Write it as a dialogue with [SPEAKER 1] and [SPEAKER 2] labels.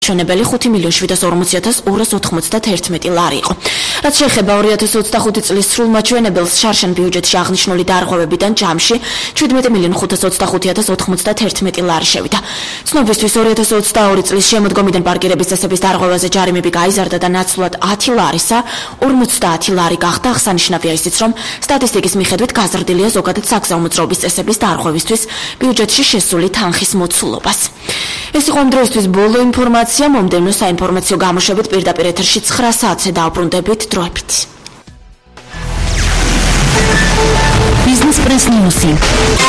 [SPEAKER 1] ჩვენებელი 5.740.291 ლარი იყო. რაც შეეხება 2025 წლის სრულ მაჩვენებელს, შარშან ბიუჯეტში აღნიშნული დარღვევებიდან ჯამში 17.591.91 ლარი შევიდა. ცნობისთვის 2022 წლის შემოდგომიდან პარკირების წესების დარღვევაზე ჯარიმები გაიზარდა და ნაცვლად 10 ლარისა 50 ლარი გახდა. აღსანიშნავია ისიც, რომ სტატისტიკის მიხედვით გაზრდილია ზოგადად საგზავნო მოძრაობის წესების დარღვევისთვის ბიუჯეტში შესული თანხის მოცულობას. ეს იყო ამ დროისთვის ბოლო ინფორმაცია. მომდევნო საინფორმაციო გამოშვებით პირდაპირ ეთერში 9 საათზე დავბრუნდებით დროებით.
[SPEAKER 2] Business Press News.